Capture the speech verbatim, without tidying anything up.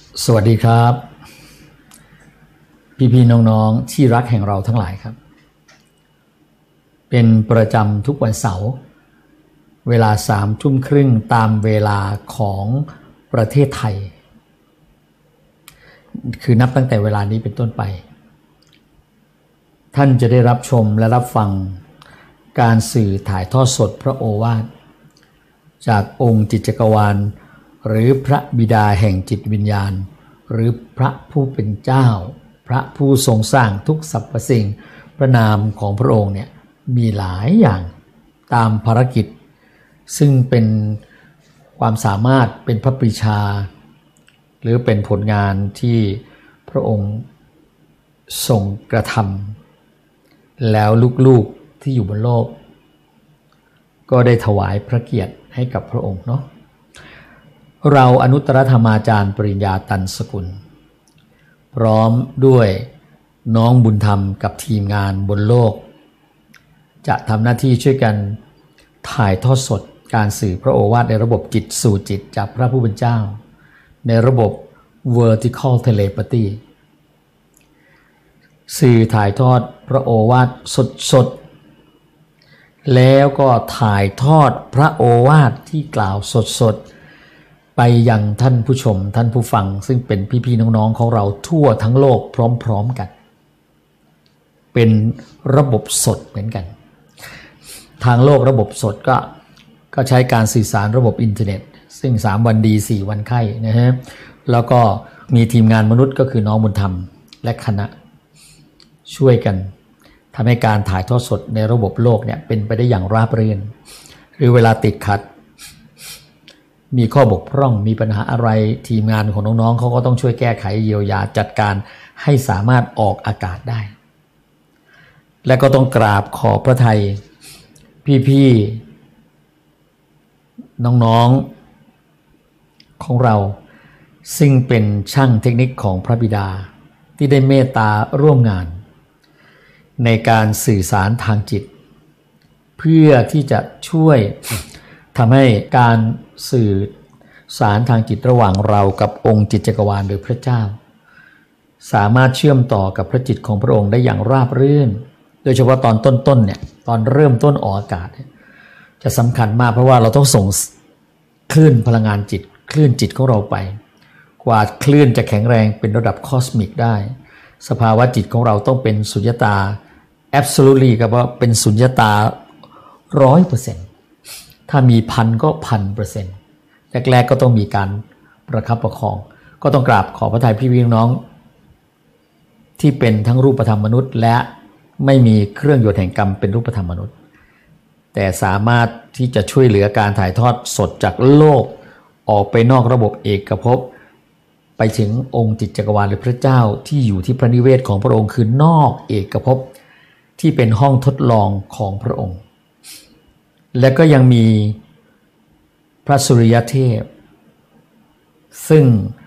สวัสดีครับพี่ๆน้องๆที่รักแห่งเราทั้งหลายครับเป็นประจำทุกวันเสาร์เวลาสามทุ่มครึ่งตามเวลาของประเทศไทยคือนับตั้งแต่เวลานี้เป็นต้นไปท่านจะได้รับชมและรับฟังการสื่อถ่ายทอดสดพระโอวาทจากองค์จิตจักรวาลหรือพระบิดาแห่งจิตวิญญาณหรือพระผู้เป็นเจ้าพระผู้ทรงสร้างทุกสรรพสิ่งพระนามของพระองค์เนี่ยมีหลายอย่างตามภารกิจซึ่งเป็นความสามารถเป็นพระปรีชาหรือเป็นผลงานที่พระองค์ทรงกระทำแล้วลูกๆที่อยู่บนโลกก็ได้ถวายพระเกียรติให้กับพระองค์เนาะเราอนุตตรธรรมาจารย์ปริญญาตันสกุลพร้อมด้วยน้องบุญธรรมกับทีมงานบนโลกจะทำหน้าที่ช่วยกันถ่ายทอดสดการสื่อพระโอวาทในระบบจิตสู่จิตจากพระผู้เป็นเจ้าในระบบ vertical telepathy สื่อถ่ายทอดพระโอวาทสดๆแล้วก็ถ่ายทอดพระโอวาทที่กล่าวสดๆไปยังท่านผู้ชมท่านผู้ฟังซึ่งเป็นพี่ๆน้องๆของเราทั่วทั้งโลกพร้อมๆกันเป็นระบบสดเหมือนกันทางโลกระบบสดก็ก็ใช้การสื่อสารระบบอินเทอร์เน็ตซึ่งสามวันดีสี่วันไข้นะฮะแล้วก็มีทีมงานมนุษย์ก็คือน้องบุญธรรมและคณะช่วยกันทำให้การถ่ายทอดสดในระบบโลกเนี่ยเป็นไปได้อย่างราบรื่นหรือเวลาติดขัดมีข้อบกพร่องมีปัญหาอะไรทีมงานของน้องๆเขาก็ต้องช่วยแก้ไขเยียวยาจัดการให้สามารถออกอากาศได้และก็ต้องกราบขอบพระทัยพี่ๆน้องๆของเราซึ่งเป็นช่างเทคนิคของพระบิดาที่ได้เมตตาร่วมงานในการสื่อสารทางจิตเพื่อที่จะช่วยทำให้การสื่อสารทางจิตระหว่างเรากับองค์จิตจักรวาลหรือพระเจ้าสามารถเชื่อมต่อกับพระจิตของพระองค์ได้อย่างราบรื่นโดยเฉพาะตอนต้นๆเนี่ยตอนเริ่มต้นออกอากาศจะสำคัญมากเพราะว่าเราต้องส่งคลื่นพลังงานจิตคลื่นจิตของเราไปกว่าคลื่นจะแข็งแรงเป็นระดับคอสมิกได้สภาวะจิตของเราต้องเป็นสุญญตา absolutely ก็ว่าเป็นสุญญตา ร้อยเปอร์เซ็นต์ ถ้ามีพันก็พันเปอร์เซ็นต์แรกๆก็ต้องมีการประคับประคองก็ต้องกราบขอพระทัยพี่พี่น้องที่เป็นทั้งรูปธรรมมนุษย์และไม่มีเครื่องยนต์แห่งกรรมเป็นรูปธรรมมนุษย์แต่สามารถที่จะช่วยเหลือการถ่ายทอดสดจากโลกออกไปนอกระบบเอกภพไปถึงองค์จิตจักรวาลหรือพระเจ้าที่อยู่ที่พระนิเวศของพระองค์คือนอกเอกภพที่เป็นห้องทดลองของพระองค์และก็ยังมีพระสุริยเทพซึ่ง